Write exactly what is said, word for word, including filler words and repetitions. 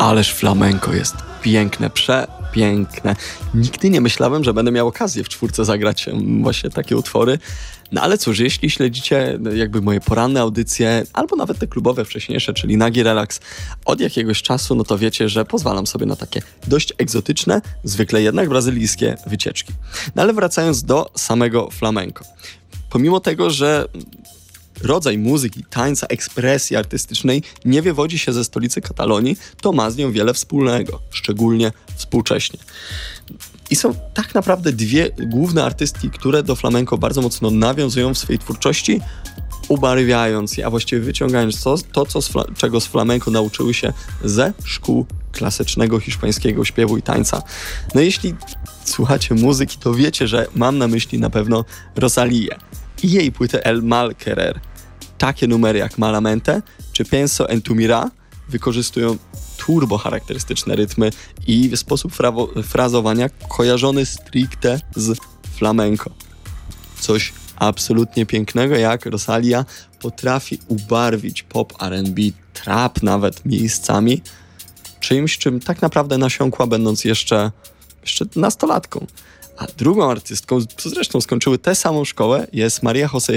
Ależ flamenko jest piękne, przepiękne. Nigdy nie myślałem, że będę miał okazję w czwórce zagrać właśnie takie utwory. No ale cóż, jeśli śledzicie jakby moje poranne audycje, albo nawet te klubowe wcześniejsze, czyli Nagi Relaks od jakiegoś czasu, no to wiecie, że pozwalam sobie na takie dość egzotyczne, zwykle jednak brazylijskie wycieczki. No ale wracając do samego flamenko. Pomimo tego, że rodzaj muzyki, tańca, ekspresji artystycznej nie wywodzi się ze stolicy Katalonii, to ma z nią wiele wspólnego, szczególnie współcześnie. I są tak naprawdę dwie główne artystki, które do flamenko bardzo mocno nawiązują w swojej twórczości, ubarwiając je, a właściwie wyciągając to, to co z fla- czego z flamenko nauczyły się ze szkół klasycznego hiszpańskiego śpiewu i tańca. No jeśli słuchacie muzyki, to wiecie, że mam na myśli na pewno Rosalię i jej płytę El Mal Querer. Takie numery jak Malamente czy Pienso en tu Mira wykorzystują turbo charakterystyczne rytmy i sposób frawo- frazowania kojarzony stricte z flamenko. Coś absolutnie pięknego, jak Rosalia potrafi ubarwić pop R and B, trap nawet miejscami, czymś, czym tak naprawdę nasiąkła, będąc jeszcze, jeszcze nastolatką. A drugą artystką, co zresztą skończyły tę samą szkołę, jest Maria José